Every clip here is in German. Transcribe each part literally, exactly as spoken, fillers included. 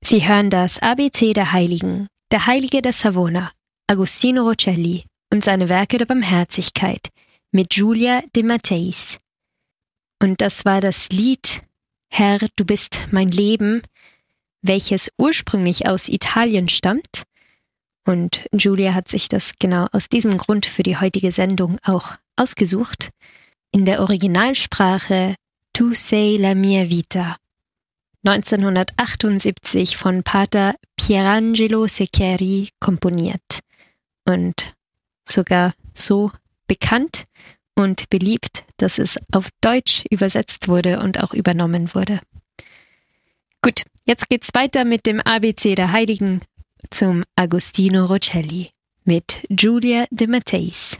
Sie hören das A B C der Heiligen, der Heilige der Savona, Agostino Rocelli und seine Werke der Barmherzigkeit mit Giulia De Matteis. Und das war das Lied Herr, du bist mein Leben, welches ursprünglich aus Italien stammt. Und Giulia hat sich das genau aus diesem Grund für die heutige Sendung auch ausgesucht. In der Originalsprache Tu sei la mia vita. neunzehnhundertachtundsiebzig von Pater Pierangelo Seccheri komponiert und sogar so bekannt und beliebt, dass es auf Deutsch übersetzt wurde und auch übernommen wurde. Gut, jetzt geht's weiter mit dem A B C der Heiligen zum Agostino Rocelli mit Giulia De Matteis.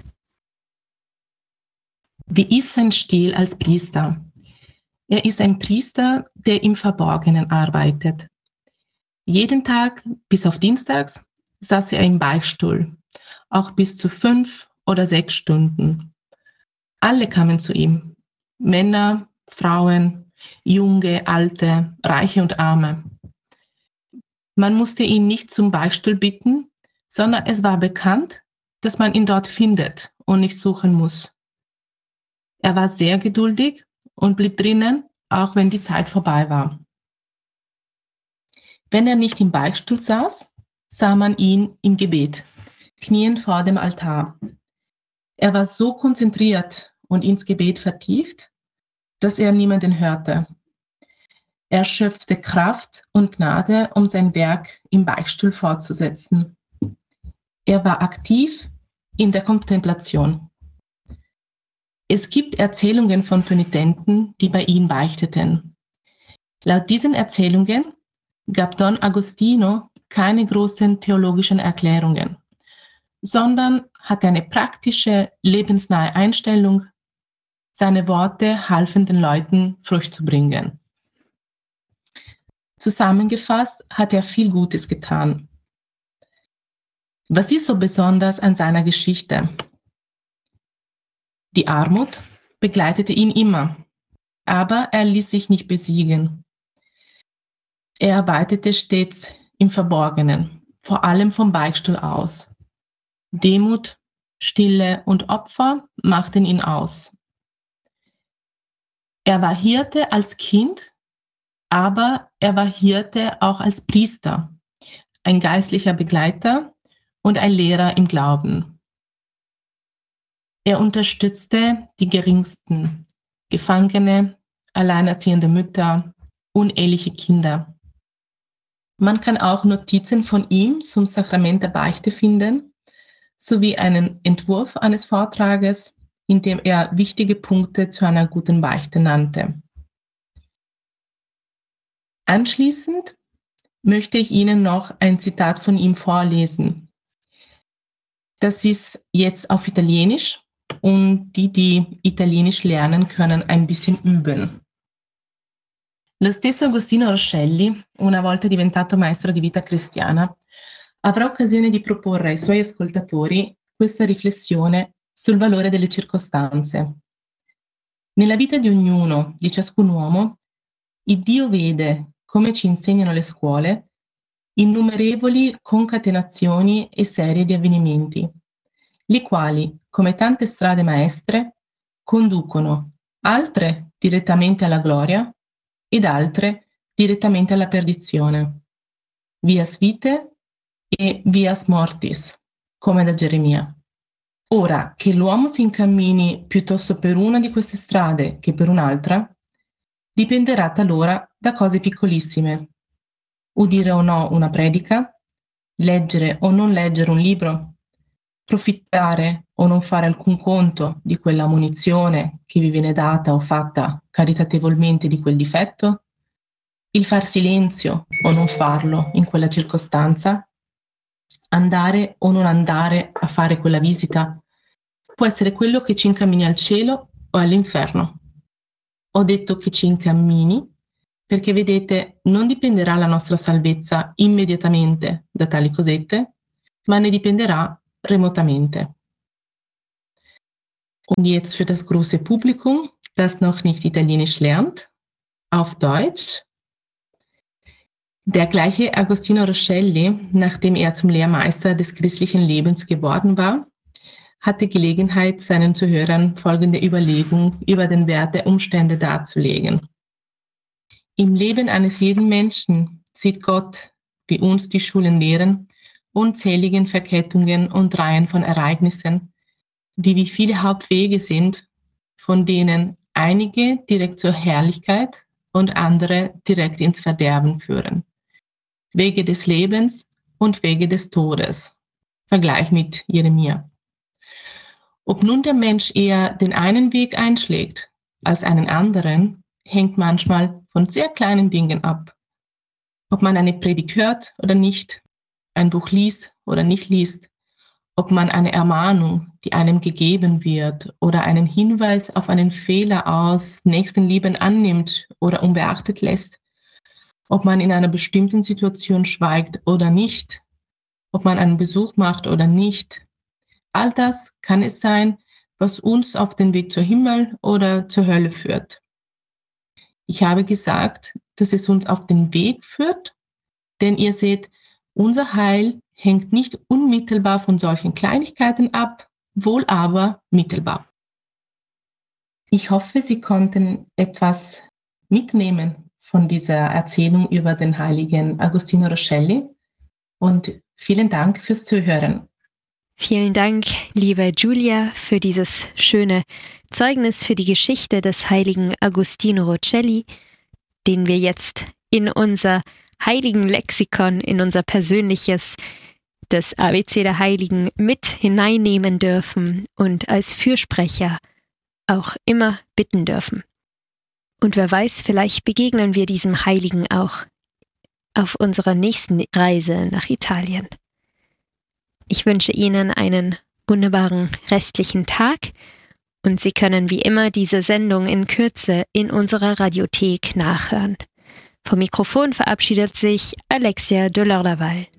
Wie ist sein Stil als Priester? Er ist ein Priester, der im Verborgenen arbeitet. Jeden Tag, bis auf Dienstags, saß er im Beichtstuhl, auch bis zu fünf oder sechs Stunden. Alle kamen zu ihm, Männer, Frauen, Junge, Alte, Reiche und Arme. Man musste ihn nicht zum Beichtstuhl bitten, sondern es war bekannt, dass man ihn dort findet und nicht suchen muss. Er war sehr geduldig und blieb drinnen, auch wenn die Zeit vorbei war. Wenn er nicht im Beichtstuhl saß, sah man ihn im Gebet, kniend vor dem Altar. Er war so konzentriert und ins Gebet vertieft, dass er niemanden hörte. Er schöpfte Kraft und Gnade, um sein Werk im Beichtstuhl fortzusetzen. Er war aktiv in der Kontemplation. Es gibt Erzählungen von Penitenten, die bei ihm beichteten. Laut diesen Erzählungen gab Don Agostino keine großen theologischen Erklärungen, sondern hatte eine praktische, lebensnahe Einstellung. Seine Worte halfen den Leuten, Frucht zu bringen. Zusammengefasst hat er viel Gutes getan. Was ist so besonders an seiner Geschichte? Die Armut begleitete ihn immer, aber er ließ sich nicht besiegen. Er arbeitete stets im Verborgenen, vor allem vom Beichtstuhl aus. Demut, Stille und Opfer machten ihn aus. Er war Hirte als Kind, aber er war Hirte auch als Priester, ein geistlicher Begleiter und ein Lehrer im Glauben. Er unterstützte die Geringsten, Gefangene, alleinerziehende Mütter, uneheliche Kinder. Man kann auch Notizen von ihm zum Sakrament der Beichte finden, sowie einen Entwurf eines Vortrages, in dem er wichtige Punkte zu einer guten Beichte nannte. Anschließend möchte ich Ihnen noch ein Zitat von ihm vorlesen. Das ist jetzt auf Italienisch und die, die Italienisch lernen, können ein bisschen üben. Lo stesso Agostino Rocelli, una volta diventato maestro di vita cristiana, avrà occasione di proporre ai suoi ascoltatori questa riflessione sul valore delle circostanze. Nella vita di ognuno, di ciascun uomo, il Dio vede, come ci insegnano le scuole, innumerevoli concatenazioni e serie di avvenimenti, le quali, come tante strade maestre, conducono altre direttamente alla gloria ed altre direttamente alla perdizione. Vias vitae e vias mortis, come da Geremia. Ora, che l'uomo si incammini piuttosto per una di queste strade che per un'altra, dipenderà talora da cose piccolissime. Udire o no una predica, leggere o non leggere un libro, profittare o non fare alcun conto di quella munizione che vi viene data o fatta caritatevolmente di quel difetto, il far silenzio o non farlo in quella circostanza, andare o non andare a fare quella visita, può essere quello che ci incammini al cielo o all'inferno. Ho detto che ci incammini perché, vedete, non dipenderà la nostra salvezza immediatamente da tali cosette, ma ne dipenderà remotamente. Und jetzt für das große Publikum, das noch nicht Italienisch lernt, auf Deutsch. Der gleiche Agostino Roscelli, nachdem er zum Lehrmeister des christlichen Lebens geworden war, hatte Gelegenheit, seinen Zuhörern folgende Überlegung über den Wert der Umstände darzulegen. Im Leben eines jeden Menschen sieht Gott, wie uns die Schulen lehren, unzähligen Verkettungen und Reihen von Ereignissen, die wie viele Hauptwege sind, von denen einige direkt zur Herrlichkeit und andere direkt ins Verderben führen. Wege des Lebens und Wege des Todes. Vergleich mit Jeremia. Ob nun der Mensch eher den einen Weg einschlägt als einen anderen, hängt manchmal von sehr kleinen Dingen ab. Ob man eine Predigt hört oder nicht, ein Buch liest oder nicht liest, ob man eine Ermahnung, die einem gegeben wird, oder einen Hinweis auf einen Fehler aus Nächstenliebe annimmt oder unbeachtet lässt, ob man in einer bestimmten Situation schweigt oder nicht, ob man einen Besuch macht oder nicht. All das kann es sein, was uns auf den Weg zur Himmel oder zur Hölle führt. Ich habe gesagt, dass es uns auf den Weg führt, denn ihr seht, unser Heil hängt nicht unmittelbar von solchen Kleinigkeiten ab, wohl aber mittelbar. Ich hoffe, Sie konnten etwas mitnehmen von dieser Erzählung über den heiligen Agostino Roscelli und vielen Dank fürs Zuhören. Vielen Dank, liebe Giulia, für dieses schöne Zeugnis für die Geschichte des heiligen Agostino Roscelli, den wir jetzt in unser heiligen Lexikon, in unser persönliches, das A B C der Heiligen mit hineinnehmen dürfen und als Fürsprecher auch immer bitten dürfen. Und wer weiß, vielleicht begegnen wir diesem Heiligen auch auf unserer nächsten Reise nach Italien. Ich wünsche Ihnen einen wunderbaren restlichen Tag und Sie können wie immer diese Sendung in Kürze in unserer Radiothek nachhören. Vom Mikrofon verabschiedet sich Alexia de Lordaval.